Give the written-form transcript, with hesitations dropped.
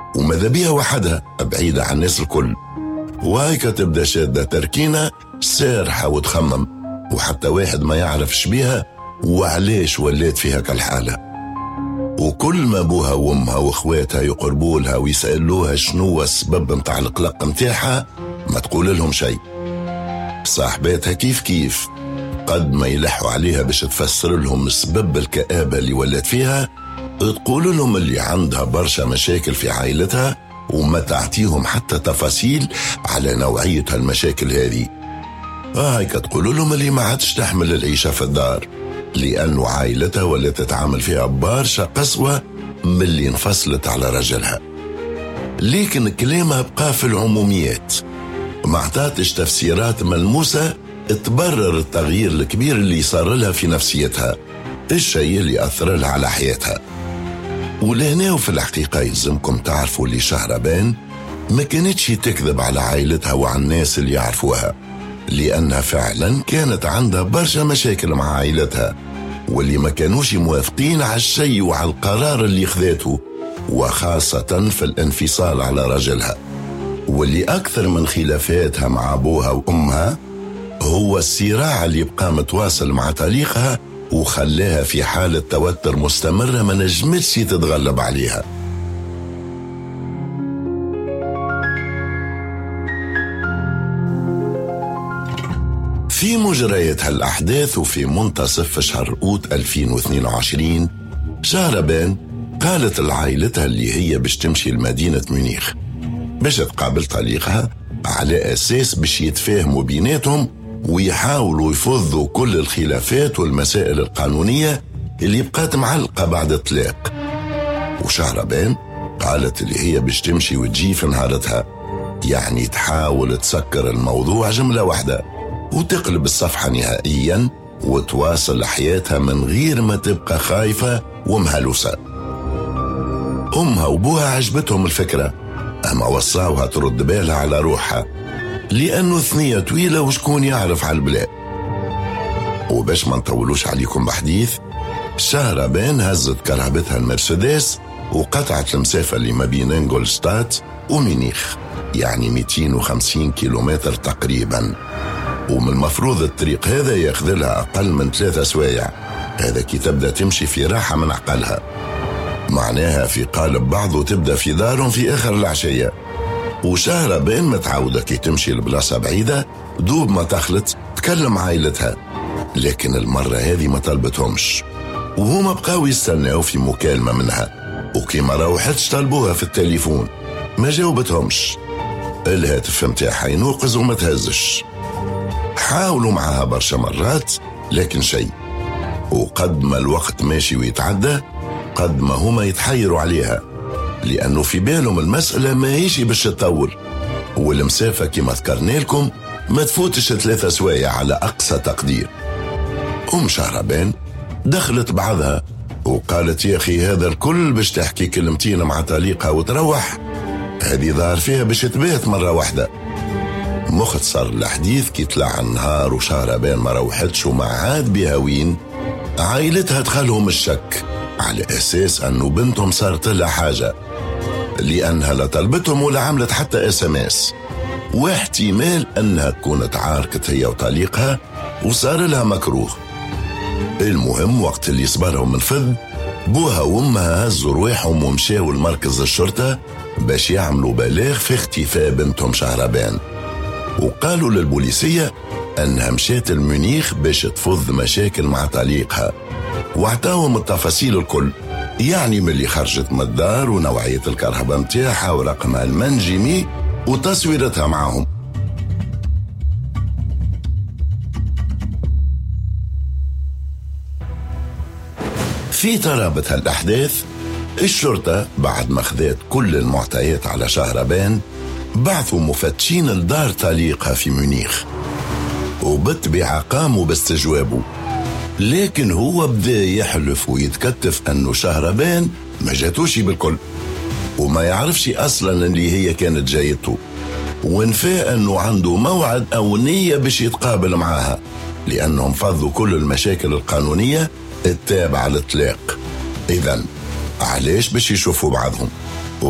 وماذا بيها وحدها بعيدة عن الناس الكل. وهيك تبدأ شادة تركينة سارحة وتخمم، وحتى واحد ما يعرف شبيها وعليش وليت فيها كالحالة. وكل ما ابوها وامها واخواتها يقربولها ويسألوها شنو السبب متاع القلق متاعها ما تقول لهم شيء. صاحباتها كيف قد ما يلحوا عليها باش تفسر لهم سبب الكآبة اللي ولات فيها، تقول لهم اللي عندها برشا مشاكل في عائلتها وما تعطيهم حتى تفاصيل على نوعية المشاكل هذه. هيك تقول لهم اللي ما عادش تحمل العيشة في الدار لأنه عائلتها ولا تتعامل فيها برشا قسوة من اللي انفصلت على رجلها. لكن كلامها بقى في العموميات، ما عطاتش تفسيرات ملموسة تبرر التغيير الكبير اللي صار لها في نفسيتها، الشيء اللي أثر لها على حياتها. ولهنا وفي الحقيقة يلزمكم تعرفوا اللي شهربان ما كانتش تكذب على عائلتها وعلى الناس اللي يعرفوها، لأنها فعلا كانت عندها برشا مشاكل مع عائلتها واللي ما كانوش موافقين على الشيء وعلى القرار اللي خذته، وخاصة في الانفصال على رجلها. واللي أكثر من خلافاتها مع أبوها وأمها هو الصراع اللي يبقى متواصل مع طليقها وخلاها في حالة توتر مستمرة ما نجمتش تتغلب عليها. في مجريات هالأحداث وفي منتصف شهر أوت 2022 شهربان قالت لعائلتها اللي هي باش تمشي لمدينة ميونخ باش تقابل طليقها على أساس باش يتفاهموا بيناتهم ويحاولوا يفضوا كل الخلافات والمسائل القانونية اللي بقات معلقة بعد الطلاق. وشهربان قالت اللي هي باش تمشي وتجي في نهارتها، يعني تحاول تسكر الموضوع جملة واحدة وتقلب الصفحة نهائيا وتواصل حياتها من غير ما تبقى خايفة ومهلوسة. أمها وأبوها عجبتهم الفكرة، أما وصاوها ترد بالها على روحها لأنه ثنية طويلة وشكون يعرف على البلاد. وباش ما نطولوش عليكم بحديث، شهربان هزت كرهبتها المرسيدس وقطعت المسافة اللي ما بين انجولستات ومينيخ، يعني 250 كيلومتر تقريبا. ومن المفروض الطريق هذا ياخذ لها أقل من 3 سوايع، هذا كي تبدأ تمشي في راحة من عقلها، معناها في قالب بعض وتبدأ في دارهم في آخر العشية. وشهربان متعودة كي تمشي لبلاصة بعيدة دوب ما تخلط تكلم عائلتها، لكن المرة هذه ما طلبتهمش وهما بقاو يستناو في مكالمة منها، وكي ما روحتش طلبوها في التليفون ما جاوبتهمش، الهاتف متاعها ينوقز وما تهزش. حاولوا معها برشا مرات لكن شيء، وقد ما الوقت ماشي ويتعدى قد ما هما يتحيروا عليها، لأنه في بالهم المسألة ما هيش باش تطول، والمسافة كما ذكرنا لكم ما تفوتش 3 سوايع على أقصى تقدير. شهربان دخلت بعضها وقالت يا أخي هذا الكل باش تحكي كلمتين مع طليقها وتروح، هذه ظهر فيها باش تبات مرة واحدة. مختصر الحديث كي طلع النهار وشهربان ما روحتش وما عاد بها وين، عائلتها دخلهم الشك على أساس أنه بنتهم صارت لها حاجة، لأنها لا طلبتهم ولا عملت حتى SMS، واحتمال أنها تكون تعاركت هي وطليقها وصار لها مكروه. المهم وقت اللي صبرهم الفذ بوها وامها هزوا رواحهم ومشاو لمركز الشرطة باش يعملوا بلاغ في اختفاء بنتهم شهربان، وقالوا للبوليسية أنها مشات المنيخ باش تفض مشاكل مع طليقها، واعطاهم التفاصيل الكل، يعني من اللي خرجت من الدار ونوعية الكرهبة متاعها ورقمها المنجمي وتصويرتها معهم. في ترابط هالأحداث الشرطة بعد ما خذت كل المعطيات على شهربان بعثوا مفتشين لدار طليقها في ميونخ، وبالطبيعة قاموا باستجوابه، لكن هو بدا يحلف ويتكتف أنه شهربان ما جاتوش بالكل وما يعرفش أصلا اللي هي كانت جايته، ونفى أنه عنده موعد أو نية باش يتقابل معها لأنهم فضوا كل المشاكل القانونية التابعة للطلاق. إذن علاش باش يشوفوا بعضهم؟